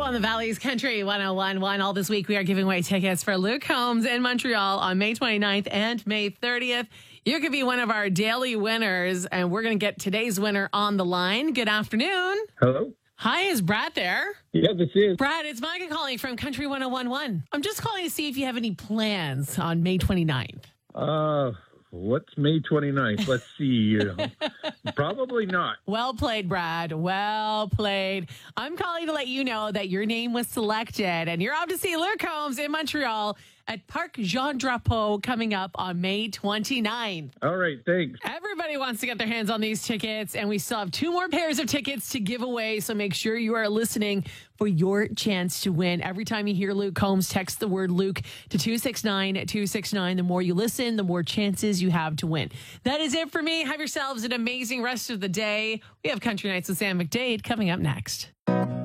on the Valley's Country 101.1. All this week, we are giving away tickets for Luke Combs in Montreal on May 29th and May 30th. You could be one of our daily winners, and we're going to get today's winner on the line. Good afternoon. Hello? Hi, is Brad there? Yeah, this is. Brad, it's Micah calling from Country 101.1. I'm just calling to see if you have any plans on May 29th. What's May 29th? Let's see. Probably not. Well played, Brad. Well played. I'm calling to let you know that your name was selected, and you're off to see Luke Combs in Montreal at Parc Jean Drapeau coming up on May 29th. All right, thanks. Everybody wants to get their hands on these tickets, and we still have 2 more pairs of tickets to give away, so make sure you are listening for your chance to win. Every time you hear Luke Combs, text the word Luke to 269-269. The more you listen, the more chances you have to win. That is it for me. Have yourselves an amazing rest of the day. We have Country Nights with Sam McDade coming up next.